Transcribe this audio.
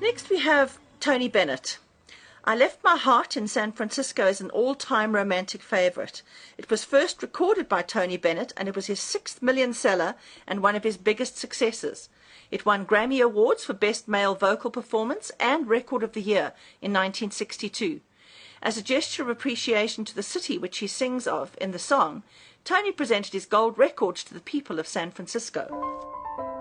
Next we have Tony Bennett. I Left My Heart in San Francisco is an all-time romantic favorite. It was first recorded by Tony Bennett, and it was his 6th million seller and one of his biggest successes. It won Grammy Awards for Best Male Vocal Performance and Record of the Year in 1962. As a gesture of appreciation to the city which he sings of in the song, Tony presented his gold records to the people of San Francisco.